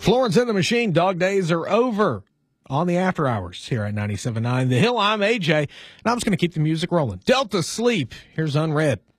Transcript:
Florence and the Machine, dog days are over on the after hours here at 97.9 The Hill. I'm AJ, and I'm just going to keep the music rolling. Delta Sleep, here's Unread.